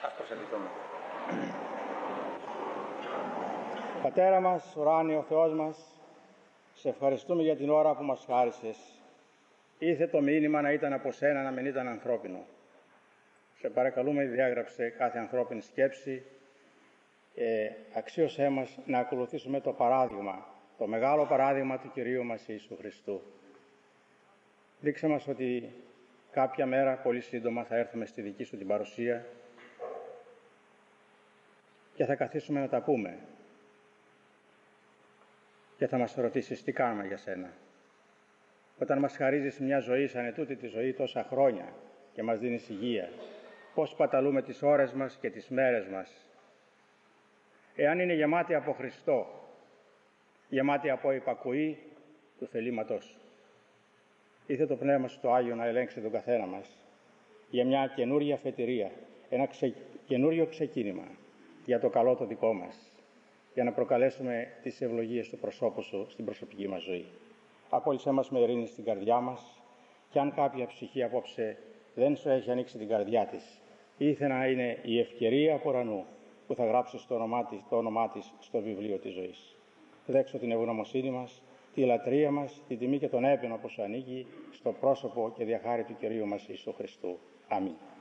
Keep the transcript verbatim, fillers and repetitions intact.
Ας προσελθούμε. Πατέρα μας, ουράνιο Θεός μας, σε ευχαριστούμε για την ώρα που μας χάρισες. Ήθε το μήνυμα να ήταν από σένα, να μην ήταν ανθρώπινο. Σε παρακαλούμε, διάγραψε κάθε ανθρώπινη σκέψη και αξίωσέ μας να ακολουθήσουμε το παράδειγμα, το μεγάλο παράδειγμα του Κυρίου μας Ιησού Χριστού. Δείξε μας ότι κάποια μέρα, πολύ σύντομα, θα έρθουμε στη δική σου την παρουσία και θα καθίσουμε να τα πούμε και θα μας ρωτήσεις τι κάνουμε για σένα. Όταν μας χαρίζεις μια ζωή σαν ετούτη τη ζωή τόσα χρόνια και μας δίνεις υγεία, πώς παταλούμε τις ώρες μας και τις μέρες μας. Εάν είναι γεμάτη από Χριστό, γεμάτη από υπακοή του θελήματός σου. Ήθε το Πνεύμα σου το Άγιο να ελέγξει τον καθένα μας για μια καινούργια αφετηρία, ένα ξε... καινούριο ξεκίνημα για το καλό το δικό μας, για να προκαλέσουμε τις ευλογίες του προσώπου σου στην προσωπική μας ζωή. Απόλυσέ μας με ειρήνη στην καρδιά μας και αν κάποια ψυχή απόψε δεν σου έχει ανοίξει την καρδιά της, ήθε να είναι η ευκαιρία από ουρανού που θα γράψεις το όνομά της, το όνομά της στο βιβλίο της ζωής. Δέξω την ευγνωμοσύνη μας, τη λατρεία μας, τη τιμή και τον έπαινο που σου ανήκει στο πρόσωπο και διαχάρη του Κυρίου μας Ιησού Χριστού. Αμήν.